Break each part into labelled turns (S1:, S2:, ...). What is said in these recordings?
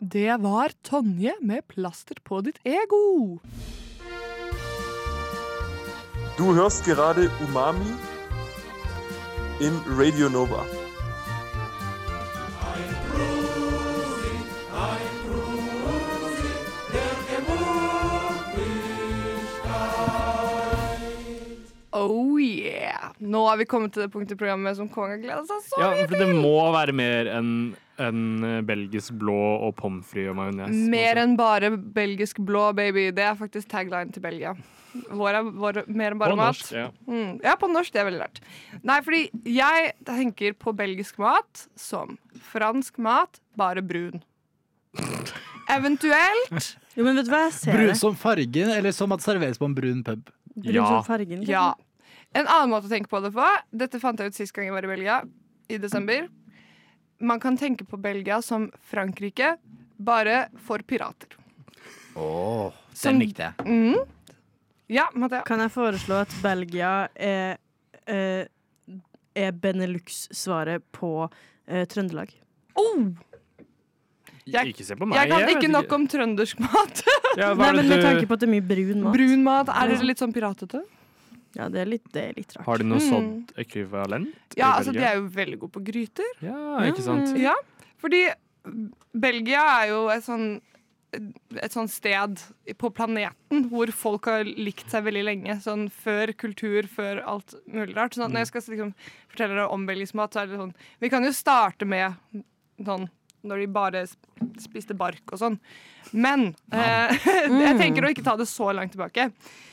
S1: Det var Tonje med Plaster på ditt ego.
S2: Du hörst gerade Umami in Radio Nova.
S1: Oh yeah. Nå har vi kommet til det punktet i programmet som kongen gleder seg så mye
S3: for det må være mer enn belgisk blå og pommes frites og majones.
S1: Mer enn bare belgisk blå, baby. Det er faktisk tagline til Belgia. Vår mer enn bare
S3: på
S1: mat.
S3: Norsk, ja.
S1: Ja, på norsk, det er veldig rart. Nei, fordi jeg tenker på belgisk mat som fransk mat, bare brun. Eventuelt.
S4: Jo, men vet du hva jeg ser
S5: Brun
S4: det?
S5: som fargen, eller som at serveres på en brun pub?
S4: Brun som fargen.
S1: Ja. En annen måte å tenke på det på, dette fant jeg ut sist gang jeg var i Belgia, i desember. Man kan tenke på Belgia som Frankrike, bare for pirater.
S5: Den likte jeg.
S1: Ja, Mathea.
S4: Kan jeg foreslå at Belgia er Benelux-svaret på Trøndelag?
S3: Ikke se på meg.
S1: Jeg kan
S3: vet
S1: ikke nok om trøndersk mat.
S3: Ja,
S4: Nei, men med tanke på at det er mye brun mat.
S1: Brun mat, er det litt sånn piratete?
S4: Ja, det er litt rart.
S3: Har de noe sånt ekvivalent?
S1: Ja, altså de er jo veldig gode på gryter.
S3: Ja, ikke sant?
S1: Ja, fordi Belgia er jo et sånn sted på planeten hvor folk har likt seg veldig lenge. Sånn før kultur, før alt mulig rart. Sånn at når jeg skal liksom fortelle dere om belgisk mat, så er det sånn vi kan jo starte med sånn når de bare spiste bark og sånn. Men jeg tenker å ikke ta det så langt tilbake.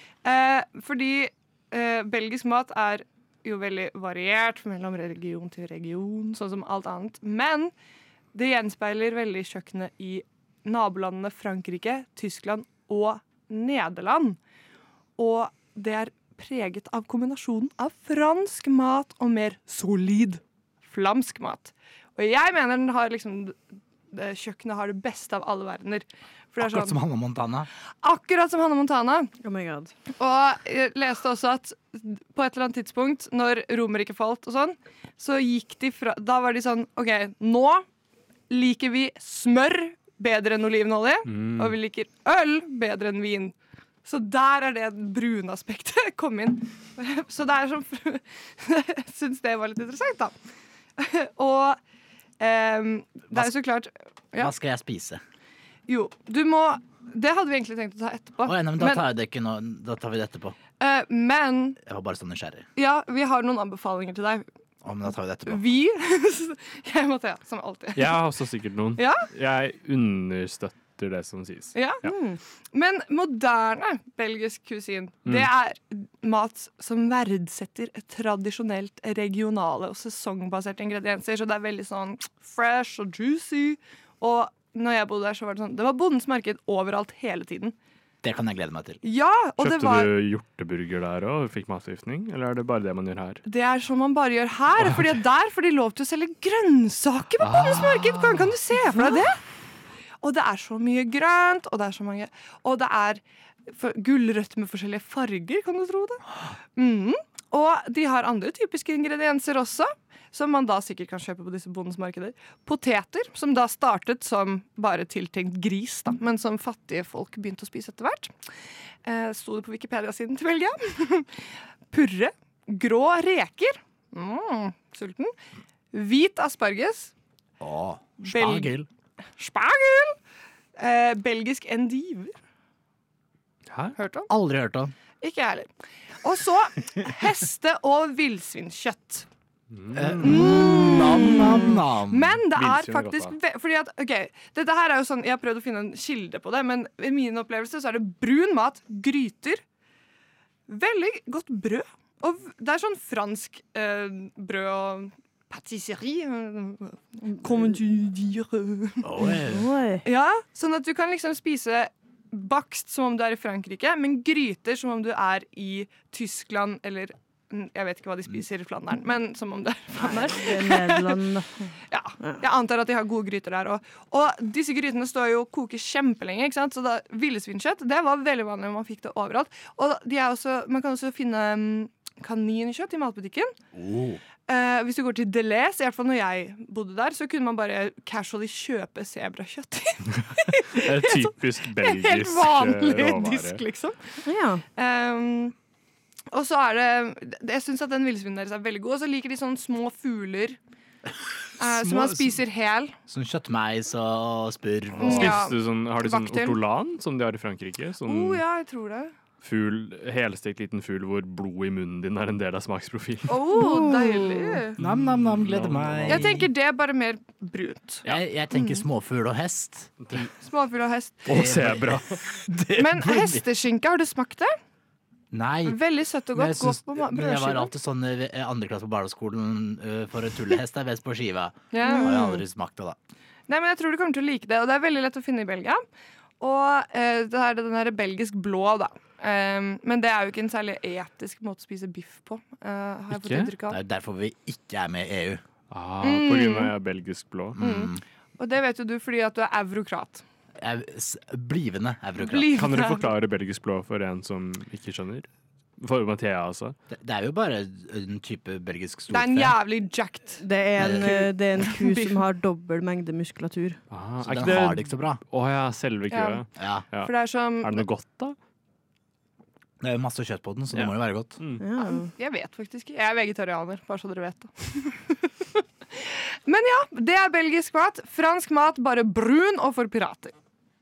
S1: Fordi belgisk mat er jo veldig variert mellom region til region, sånn som alt annet. Men det gjenspeiler veldig kjøkkenet i nabolandene Frankrike, Tyskland og Nederland. Og det er preget av kombinasjonen av fransk mat og mer solid flamsk mat. Og jeg mener den har kjøkkenet har det beste av alle verdener.
S5: Akkurat som Hannah Montana.
S1: Akkurat som Hannah Montana.
S4: Oh my god.
S1: Og jeg leste også at på et eller annet tidspunkt, når Romerriket falt og sånn, så gikk de fra da var de sånn, OK, nå liker vi smør bedre enn olivenolje, og vi liker øl bedre enn vin. Så der er det brune aspektet kom inn. Så det er sånn jeg syns det var litt interessant, da. Og det er jo så klart
S5: Hva skal jeg spise?
S1: Jo, du må det hadde vi egentlig tenkt å ta etterpå.
S5: Men da tar jeg det ikke nå. Da tar vi det etterpå.
S1: Men
S5: Jeg var bare sånn nysgjerrig.
S1: ja, vi har noen anbefalinger til deg.
S5: Men da tar vi det etterpå.
S1: Jeg må ta, som alltid.
S3: Jeg har også sikkert noen.
S1: Ja?
S3: Jeg understøtter det som sies.
S1: Ja. Men moderne belgisk kusin, det er mat som verdsetter tradisjonelt regionale og sesongbaserte ingredienser, så det er veldig sånn fresh og juicy. Og når jeg bodde der, så var det sånn det var bondens marked overalt hele tiden.
S5: Det kan jeg glede meg til.
S1: Ja, og det
S3: Kjøpte du hjorteburger der og fikk matforgiftning, eller er det bare det man gjør her?
S1: Det er sånn man bare gjør her, fordi at der får de lov til å selge grønnsaker på bondens marked. Kan du se for deg det? Og det er så mye grønt, og det er så mange og det er gulrøtter med forskjellige farger, kan du tro det? Og de har andre typiske ingredienser også, som man da sikkert kan kjøpe på disse bondens markeder. Poteter, som da startet som bare tiltenkt gris, da, men som fattige folk begynte å spise etter hvert. Sto det på Wikipedia-siden til Belgia. Purre, grå reker, sulten, hvit asparges,
S5: Spargel.
S1: Spargel! Belgisk endiver.
S3: Hæ?
S1: Hørt om?
S5: Aldri hørt om.
S1: Ikke jeg heller. Og så heste- og villsvinkjøtt.
S5: Nam.
S1: Men det er
S3: Villsvin er
S1: faktisk
S3: godt,
S1: fordi at, ok, dette her er jo sånn, jeg har prøvd å finne en kilde på det, men i min opplevelse så er det brun mat, gryter, veldig godt brød. Og det er sånn fransk brød og patisserie. Comment tu dire? Ja, sånn at du kan liksom spise bakst som om du er i Frankrike, men gryter som om du er i Tyskland, eller jeg vet ikke hva de spiser i Flandern, men som om det er Flandern.
S4: Nederland.
S1: Ja, jeg antar at de har gode gryter der også. Og disse grytene står jo og koker kjempelenge, ikke sant? Så da villsvinkjøtt, det var veldig vanlig når man fikk det overalt. Og de er også, man kan også finne kaninkjøtt i matbutikken. hvis du går til Deleuze, i hvert fall når jeg bodde der, så kunne man bare casually kjøpe sebrakjøtt.
S3: Typisk belgisk
S1: Helt vanlig
S3: råvare.
S1: disk, liksom.
S4: Ja.
S1: Og så jeg synes at den villsvinen deres er veldig god, og så liker de sånne små fugler som man spiser hel.
S5: Sånn kjøttmeis og spurv. Og...
S1: Ja.
S3: Har de sånn
S1: Vaktel.
S3: ortolan, som de har i Frankrike? Sånn
S1: Ja, jeg tror det.
S3: helstekt liten fugl hvor blod i munnen din er en del av smaksprofilen.
S1: Deilig.
S5: Nam, gleder meg.
S1: Jeg tenker det er bare mer brunt.
S5: Jeg tenker småfugl og hest.
S1: Småfugl og hest.
S3: Og sebra.
S1: Men hesteskinke, har du smakt det?
S5: Nei.
S1: Veldig søtt og
S5: Men jeg,
S1: godt.
S5: syns,
S1: Godt på
S5: men jeg var
S1: brødskiven.
S5: alltid sånn i andre klasse på barneskolen for å tulle. Hest er best på skiva.
S1: Ja.
S5: Har jeg aldri smakt det, da.
S1: Nei, men jeg tror du kommer til å like det, og det er veldig lett å finne i Belgia. Og det er den her belgisk blå, da. Men det er jo ikke en særlig etisk måte å spise biff på. Har jeg fått
S3: Ikke?
S1: inntrykk
S5: Det
S1: av.
S5: er derfor vi ikke er med i EU.
S3: På grunn av belgisk blå.
S1: Og det vet jo du fordi at du er eurokrat.
S5: Blivende eurokrat.
S3: Kan dere forklare belgisk blå for en som ikke skjønner? For Mathea, altså.
S5: Det er jo bare en type belgisk
S1: Det er en
S5: storfe.
S1: jævlig jacked.
S4: Det er en ku som har dobbel mengde muskulatur.
S5: Så
S3: Er
S5: den
S3: ikke
S5: har det
S3: det
S5: ikke så bra.
S3: Å ja, selve kua.
S5: Ja.
S3: Ja.
S1: For det er som
S3: Er det noe godt, da?
S5: Det er jo masse kjøtt på den, så det
S3: Ja.
S5: må jo være godt.
S4: Ja.
S1: Jeg vet faktisk ikke. Jeg er vegetarianer, bare så dere vet det. Men ja, det er belgisk mat. Fransk mat, bare brun og for pirater.